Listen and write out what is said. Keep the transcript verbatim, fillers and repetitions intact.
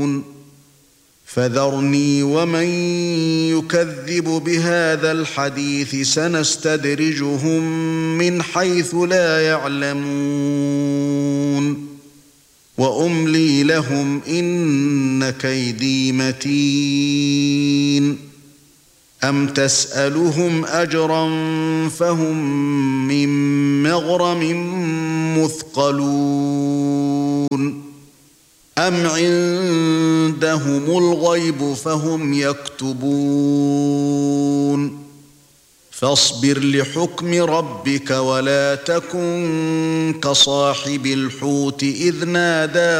فذرني ومن يكذب بهذا الحديث سنستدرجهم من حيث لا يعلمون وأملي لهم إن كيدي متين أم تسألهم أجرا فهم من مغرم مثقلون أم عندهم الغيب فهم يكتبون فاصبر لحكم ربك ولا تكن كصاحب الحوت إذ نادى